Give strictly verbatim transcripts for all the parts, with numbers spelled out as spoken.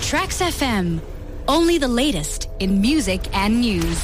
Trax F M. Only the latest in music and news.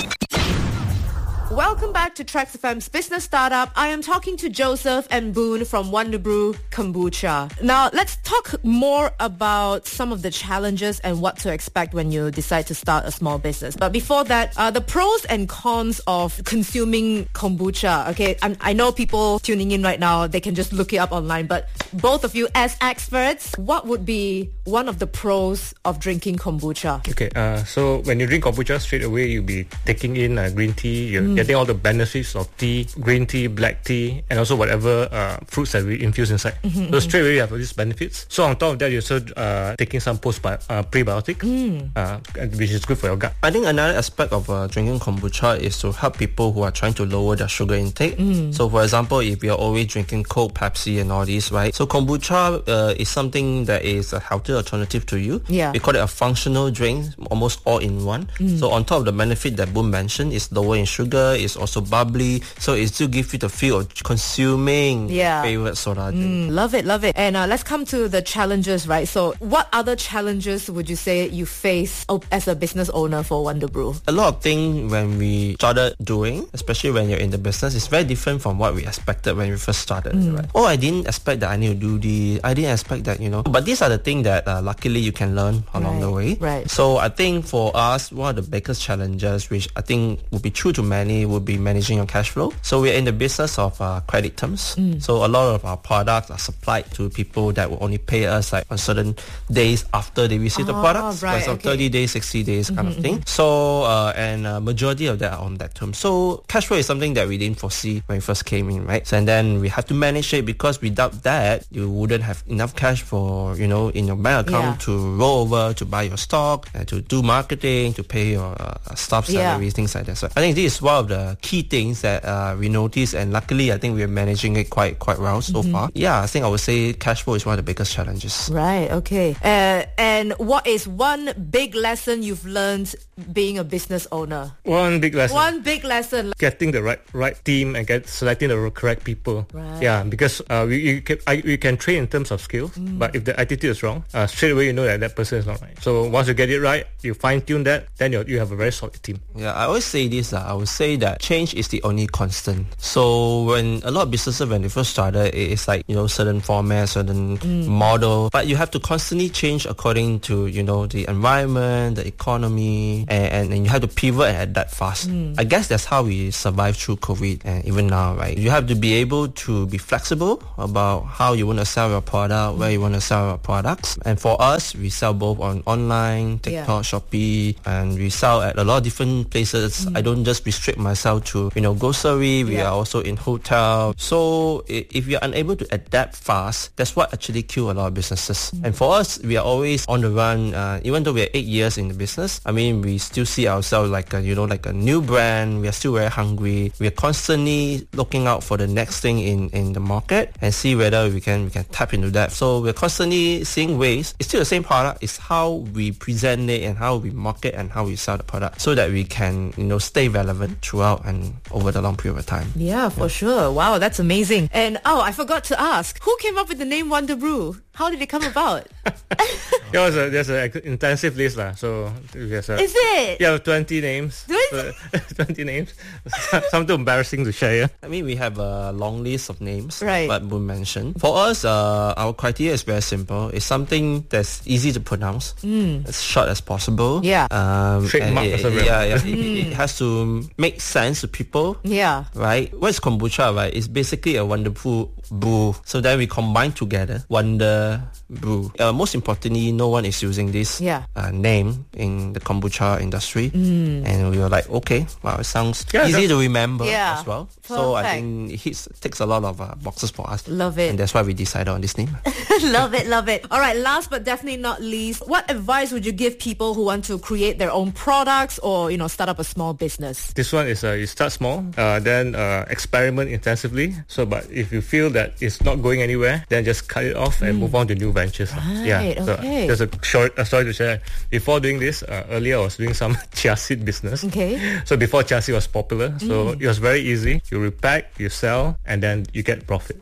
Welcome back to Trax F M's Business Startup. I am talking to Joseph and Boone from Wonder Brew Kombucha. Now, let's talk more about some of the challenges and what to expect when you decide to start a small business. But before that, uh, the pros and cons of consuming kombucha. Okay, I, I know people tuning in right now, they can just look it up online. But both of you as experts, what would be one of the pros of drinking kombucha? Okay, uh, so when you drink kombucha, straight away you'll be taking in uh, green tea. You're mm. getting all the benefits of tea, green tea, black tea, and also whatever uh, fruits that we infuse inside. Mm-hmm, so straight away you have all these benefits. So on top of that, you're also uh, taking some post uh, prebiotics, mm. uh, which is good for your gut. I think another aspect of uh, drinking kombucha is to help people who are trying to lower their sugar intake. Mm. So for example, if you're always drinking Coke, Pepsi, and all these, right? So kombucha uh, is something that is a healthier alternative to you. Yeah. We call it a functional drink, almost all in one. Mm. So on top of the benefit that Boone mentioned, is lower in sugar, it's also bubbly, so it still gives you the feel of consuming yeah. favorite soda drink. Mm, love it, love it. And uh, let's come to the challenges, right? So what other challenges would you say you face as a business owner for Wonder Brew? A lot of things when we started doing, especially when you're in the business, is very different from what we expected when we first started. Mm. Right? Oh, I didn't expect that I need to do this. I didn't expect that, you know. But these are the things that uh, luckily you can learn along right, the way. Right. So I think for us, one of the biggest challenges, which I think would be true to many, would be managing your cash flow. So we're in the business of uh, credit terms. Mm. So a lot of our products are supplied to people that will only pay us like on certain days after they receive oh, the products. Right, so okay. thirty days, sixty days kind mm-hmm, of thing. Mm-hmm. So uh, and uh, majority of that are on that term. So cash flow is something that we didn't foresee when we first came in, right? So, and then we have to manage it, because without that, you wouldn't have enough cash for, you know, in your bank account yeah. to roll over, to buy your stock, and to do marketing, to pay your uh, staff salary, yeah. things like that. So I think this is one of the key things that uh, we noticed, and luckily I think we're managing it quite quite well so mm-hmm. far. Yeah, I think I would say cash flow is one of the biggest challenges. Right, okay. Uh, and what is one big lesson you've learned being a business owner? One big lesson. One big lesson. Getting the right right team and get selecting the correct people. Right. Yeah, because uh, we you can I, we can train in terms of skills, mm. but if the attitude is wrong, uh, straight away you know that that person is not right. So once you get it right, you fine tune that, then you you have a very solid team. Yeah, I always say this. Uh, I would say that change is the only constant. So when a lot of businesses, when they first started, it's like, you know, certain format, certain mm. model, but you have to constantly change according to, you know, the environment, the economy, and, and, and you have to pivot and adapt fast. Mm. I guess that's how we survive through COVID and even now, right? You have to be able to be flexible about how you want to sell your product, where you want to sell your products. And for us, we sell both on online, TikTok, yeah. Shopee, and we sell at a lot of different places. Mm. I don't just restrict myself to, you know, grocery. We yeah. are also in hotel. So if you're unable to adapt fast, that's what actually kills a lot of businesses. Mm. And for us, we are always on the run. Uh, even though we're eight years in the business, I mean, we still see ourselves like a, you know, like a new brand. We are still very hungry. We are constantly looking out for the next thing in, in the market and see whether we can we can tap into that. So we're constantly seeing ways. It's still the same product. It's how we present it and how we market and how we sell the product, so that we can, you know, stay relevant throughout and over the long period of time. Yeah, for yeah. sure. Wow, that's amazing. And oh, I forgot to ask, who came up with the name Wonder Brew? How did it come about? There was a, there's an intensive list lah. So there's a, is it? Yeah, twenty names. twenty? So, twenty names. Something embarrassing to share. I mean, we have a long list of names, right? But Boone mentioned. For us, uh, our criteria is very simple. It's something that's easy to pronounce, mm. as short as possible. Yeah. Um, Trademark it, as a it, yeah, yeah. Mm. it, it has to make sense to people. Yeah. Right. What's kombucha? Right? It's basically a wonderful brew. So then we combine together Wonder Brew. Uh, most importantly, no one is using this yeah. uh, name in the kombucha industry, mm. and we were like, okay, wow, it sounds yeah, easy to remember yeah. as well. Perfect. So I think it hits, ticks a lot of uh, boxes for us. Love it. And that's why we decided on this name. Love it, love it. All right, last but definitely not least, what advice would you give people who want to create their own products or, you know, start up a small business? This one is uh, you start small, uh, then uh, experiment intensively. So, but if you feel that it's not going anywhere, then just cut it off and mm. move on to new ventures. Right, yeah. So okay. there's a short a story to share. Before doing this, uh, earlier I was doing some chia seed business. Okay. So before chia seed was popular, so mm. it was very easy. You repack, you sell, and then you get profit.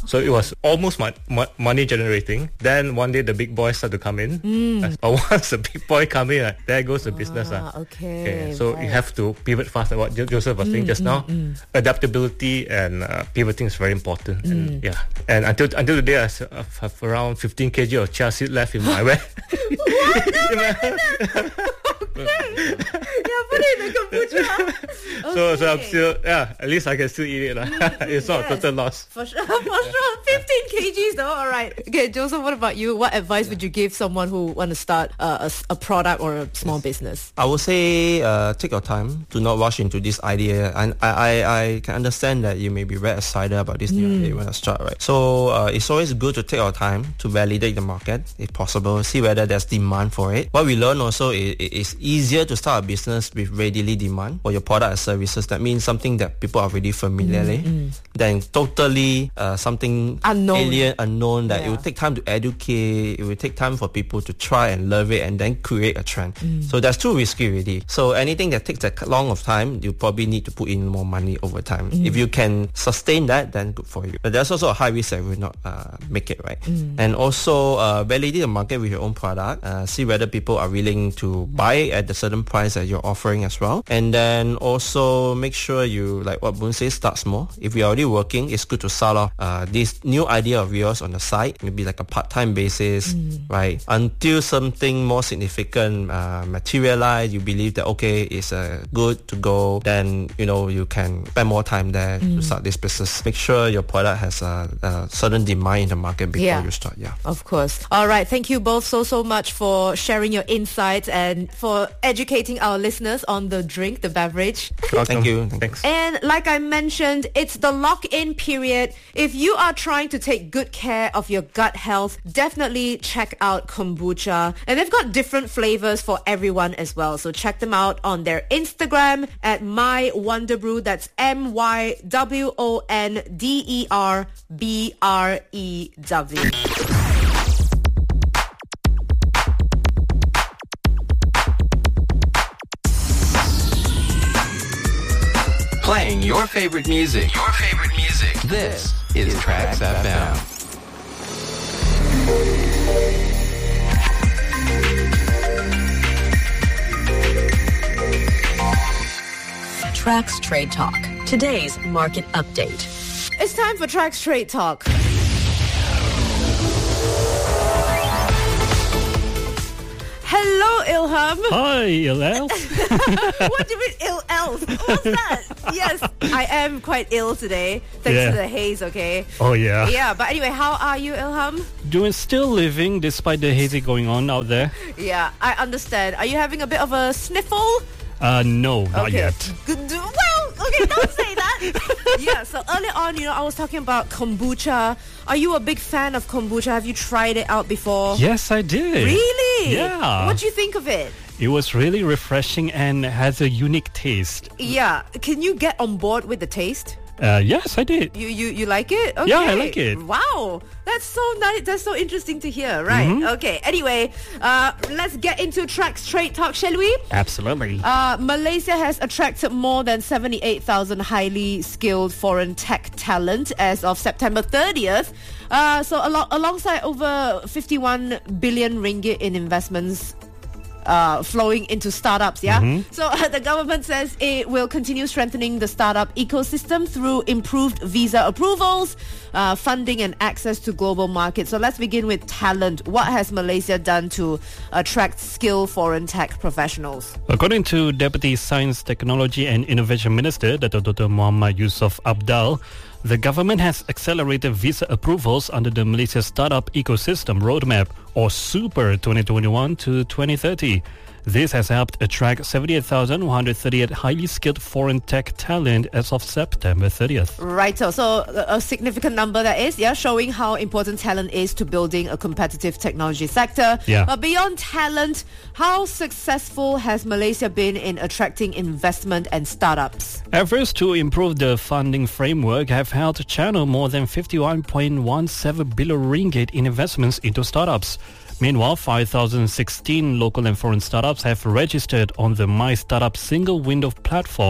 So it was almost mo- mo- money generating. Then one day the big boys start to come in. Mm. But once the big boy come in, uh, there goes the business. Ah, uh. okay. okay. So right. you have to pivot fast. Like what Jo- Joseph was mm, saying just mm, now. Mm. Adaptability and uh, pivoting is very important. Mm. And yeah. And until until today, I have around fifteen kilograms of chia seed left in my way. What? Okay. Yeah, put it in the kombucha. Okay. So, so I'm still, yeah, at least I can still eat it. Mm, it's not yes. a total loss. For sure, for sure. fifteen kilograms though, all right. Okay, Joseph, what about you? What advice would you give someone who want to start uh, a, a product or a small business? I would say uh, take your time. Do not rush into this idea. And I, I, I can understand that you may be very excited about this new mm. idea when I start, right? So uh, it's always good to take your time to validate the market, if possible, see whether there's demand for it. What we learn also is it's easier to start a business with readily demand for your product and services. That means something that people are already familiar with, mm, mm. than totally uh, something unknown. alien, unknown, that yeah. it will take time to educate, it will take time for people to try and love it and then create a trend. Mm. So that's too risky already. So anything that takes that long of time, you probably need to put in more money over time. Mm. If you can sustain that, then good for you. But there's also a high risk that will not uh, make it, right? Mm. And also uh, validate the market with your own product, uh, see whether people are willing to buy at the certain price that you're offering as well. And then also make sure you, like what Boon says, start small. If you're already working, it's good to start off uh, this new idea of yours on the side, maybe like a part-time basis, mm. right? Until something more significant uh, materialize, you believe that, okay, it's uh, good to go, then, you know, you can spend more time there mm. to start this business. Make sure your product has a, a certain demand in the market before yeah. you start. Yeah, of course. All right. Thank you both so, so much for sharing your insights and for educating our listeners on the drink, the beverage. Thank you. Thanks. And like I mentioned, it's the lock-in period. If you are trying to take good care of your gut health, definitely check out kombucha. And they've got different flavors for everyone as well. So check them out on their Instagram at My Wonder Brew. That's M Y W O N D E R B R E W. Playing your favorite music. Your favorite music. This is Tracks F M. Tracks Trade Talk. Today's market update. It's time for Tracks Trade Talk. Hello, Ilham. Hi, ill elf. What do you mean, ill elf? What's that? Yes, I am quite ill today, thanks Yeah. to the haze, okay? Oh, yeah. Yeah, but anyway, how are you, Ilham? Doing still living despite the hazy going on out there. Yeah, I understand. Are you having a bit of a sniffle? Uh, no, not okay. yet. Good. Well, okay, don't say that. Yeah, so earlier on, you know, I was talking about kombucha. Are you a big fan of kombucha? Have you tried it out before? Yes, I did. Really? Yeah. What do you think of it? It was really refreshing and has a unique taste. Yeah. Can you get on board with the taste? Uh, yes, I did. You you you like it? Okay. Yeah, I like it. Wow, that's so nice. That's so interesting to hear. Right? Mm-hmm. Okay. Anyway, uh, let's get into Tracks Trade Talk, shall we? Absolutely. Uh, Malaysia has attracted more than seventy-eight thousand highly skilled foreign tech talent as of September thirtieth. Uh, so al- alongside over fifty-one billion ringgit in investments Uh, flowing into startups, yeah? Mm-hmm. So uh, the government says it will continue strengthening the startup ecosystem through improved visa approvals, uh, funding and access to global markets. So let's begin with talent. What has Malaysia done to attract skilled foreign tech professionals? According to Deputy Science, Technology and Innovation Minister, Dato' Doctor Muhammad Yusof Abdal, the government has accelerated visa approvals under the Malaysia Startup Ecosystem Roadmap, or SUPER twenty twenty-one to twenty thirty. This has helped attract seventy-eight thousand one hundred thirty-eight highly skilled foreign tech talent as of September thirtieth. Right, so, so a significant number that is, yeah, showing how important talent is to building a competitive technology sector. Yeah. But beyond talent, how successful has Malaysia been in attracting investment and startups? Efforts to improve the funding framework have helped channel more than fifty-one point one seven billion ringgit in investments into startups. Meanwhile, five thousand sixteen local and foreign startups have registered on the My Startup single window platform,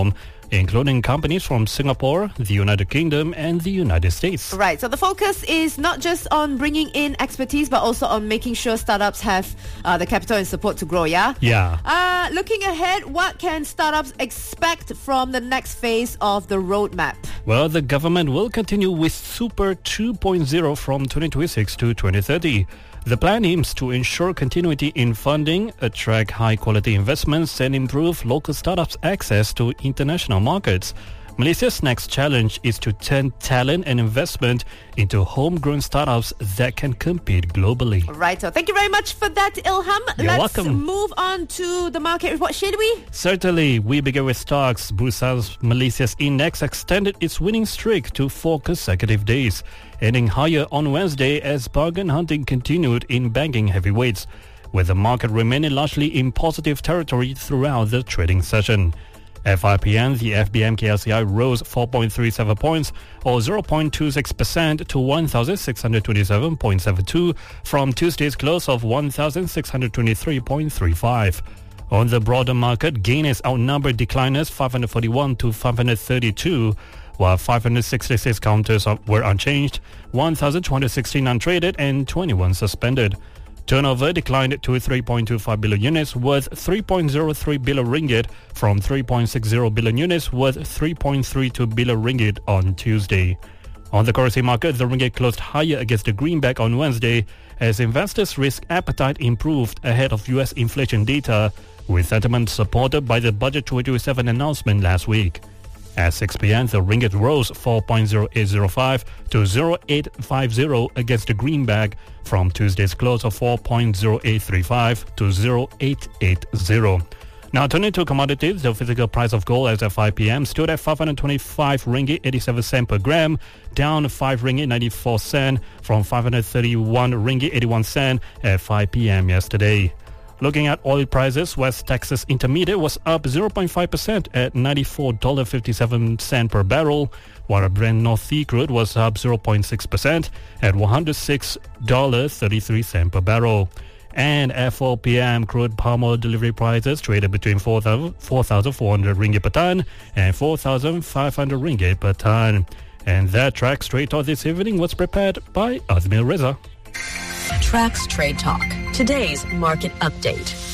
including companies from Singapore, the United Kingdom and the United States. Right, so the focus is not just on bringing in expertise, but also on making sure startups have uh, the capital and support to grow, yeah? Yeah. Uh, looking ahead, what can startups expect from the next phase of the roadmap? Well, the government will continue with Super two point oh from twenty twenty-six to twenty thirty. The plan aims to ensure continuity in funding, attract high-quality investments and improve local startups' access to international markets. Malaysia's next challenge is to turn talent and investment into homegrown startups that can compete globally. Right, so thank you very much for that, Ilham. You're Let's welcome. move on to the market report, shall we? Certainly, we begin with stocks. Bursa Malaysia's index extended its winning streak to four consecutive days, ending higher on Wednesday as bargain hunting continued in banking heavyweights, with the market remaining largely in positive territory throughout the trading session. F I P M, the F B M K L C I rose four point three seven points or zero point two six percent to one thousand six hundred twenty-seven point seven two from Tuesday's close of one thousand six hundred twenty-three point three five. On the broader market, gainers outnumbered decliners five hundred forty-one to five hundred thirty-two, while five hundred sixty-six counters were unchanged, one thousand two hundred sixteen untraded and twenty-one suspended. Turnover declined to three point two five billion units worth three point zero three billion ringgit from three point six zero billion units worth three point three two billion ringgit on Tuesday. On the currency market, the ringgit closed higher against the greenback on Wednesday as investors' risk appetite improved ahead of U S inflation data, with sentiment supported by the Budget twenty twenty-seven announcement last week. At six p.m, the ringgit rose four point zero eight zero five to zero point eight five zero against the greenback from Tuesday's close of four point zero eight three five to zero point eight eight zero. Now turning to commodities, the physical price of gold as at five p.m. stood at five hundred twenty-five ringgit eighty-seven cent per gram, down five ringgit ninety-four cent from five hundred thirty-one ringgit eighty-one cent at five p.m. yesterday. Looking at oil prices, West Texas Intermediate was up zero point five percent at ninety-four dollars and fifty-seven cents per barrel, while Brent North Sea crude was up zero point six percent at one hundred six dollars and thirty-three cents per barrel. And at four p.m, crude palm oil delivery prices traded between four thousand four hundred ringgit per ton and four thousand five hundred ringgit per ton. And that track straight talk this evening was prepared by Azmir Reza. Trax Trade Talk. Today's market update.